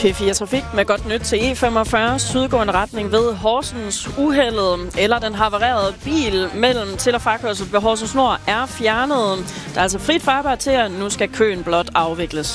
P4 Trafik med godt nyt til E45 sydgående retning ved Horsens. Uheldet eller den havarerede bil mellem til- og frakørsel ved Horsens Nord er fjernet. Der er altså frit farbart til, at nu skal køen blot afvikles.